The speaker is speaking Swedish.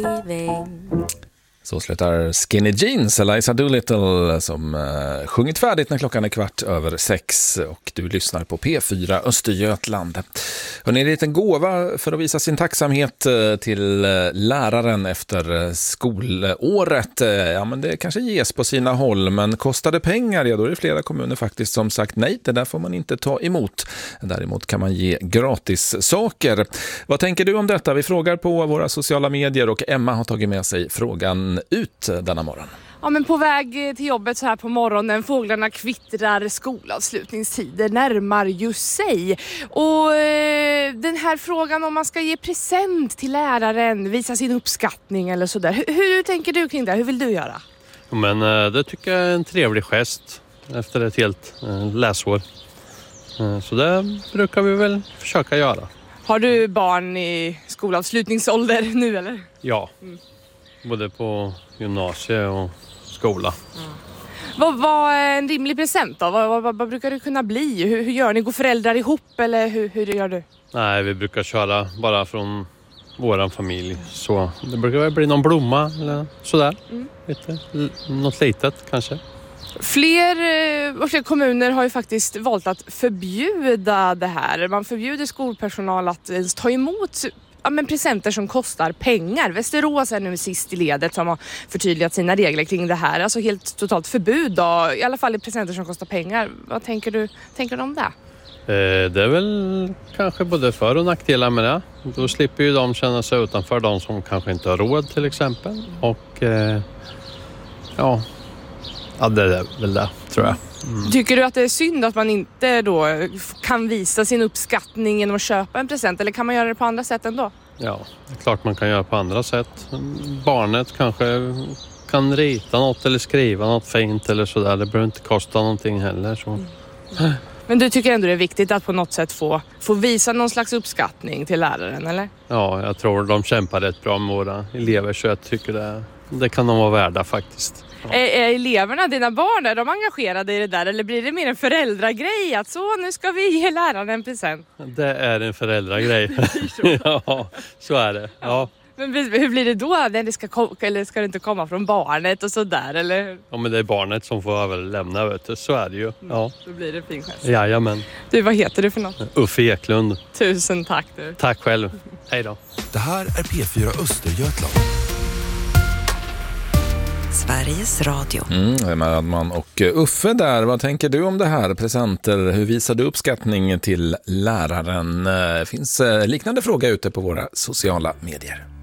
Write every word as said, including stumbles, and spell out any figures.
leaving. Så slutar Skinny Jeans, Eliza Doolittle, som uh, sjungit färdigt när klockan är kvart över sex, och du lyssnar på P fyra Östergötland. Hörrni, en liten gåva för att visa sin tacksamhet uh, till uh, läraren efter uh, skolåret. Uh, ja, men det kanske ges på sina håll, men kostar det pengar, ja, då är det flera kommuner faktiskt som sagt nej, det där får man inte ta emot. Däremot kan man ge gratis saker. Vad tänker du om detta? Vi frågar på våra sociala medier, och Emma har tagit med sig frågan ut denna morgon. Ja, men på väg till jobbet så här på morgonen, fåglarna kvittrar, skolavslutningstider närmar ju sig. Och eh, den här frågan om man ska ge present till läraren, visa sin uppskattning eller sådär. Hur, hur tänker du kring det? Hur vill du göra? Men eh, det tycker jag är en trevlig gest efter ett helt eh, läsår. Eh, så det brukar vi väl försöka göra. Har du barn i skolavslutningsålder nu eller? Ja. Mm. Både på gymnasie och skola. Mm. Vad var en rimlig present då? Vad, vad, vad brukar det kunna bli? Hur, hur gör ni? Går föräldrar ihop eller hur, hur gör du? Nej, vi brukar köra bara från våran familj. Så det brukar väl bli någon blomma eller sådär. Mm. Lite, något litet kanske. Fler, fler kommuner har ju faktiskt valt att förbjuda det här. Man förbjuder skolpersonal att ens ta emot ja, men presenter som kostar pengar. Västerås är nu sist i ledet som har förtydligat sina regler kring det här. Alltså helt totalt förbud då, i alla fall i presenter som kostar pengar. Vad tänker du, tänker du om det? Eh, det är väl kanske både för- och nackdelar med det. Då slipper ju de känna sig utanför, de som kanske inte har råd till exempel. Och eh, ja, ja, det är väl det tror jag. Mm. Tycker du att det är synd att man inte då kan visa sin uppskattning genom att köpa en present, eller kan man göra det på andra sätt ändå? Ja, det är klart man kan göra på andra sätt. Barnet kanske kan rita något eller skriva något fint eller sådär. Det behöver inte kosta någonting heller. Så. Mm. Men du tycker ändå det är viktigt att på något sätt få, få visa någon slags uppskattning till läraren, eller? Ja, jag tror de kämpar rätt bra med våra elever, så jag tycker det, det kan de vara värda faktiskt. Är, är eleverna, dina barn, är de engagerade i det där? Eller blir det mer en föräldragrej? Att så, nu ska vi ge läraren en present. Det är en föräldragrej. Ja, så är det. Ja. Men hur blir det då? När det ska, kom- eller ska det inte komma från barnet och sådär? Eller? Ja, men det är barnet som får överlämna, vet du. Så är det ju. Ja. Då blir det fin gest. Jajamän. Du, vad heter du för något? Uffe Eklund. Tusen tack du. Tack själv. Hej då. Det här är P fyra Östergötland. Sveriges Radio. Mm, Madman och Uffe där. Vad tänker du om det här? Presenter, hur visar du uppskattning till läraren? Det finns liknande fråga ute på våra sociala medier.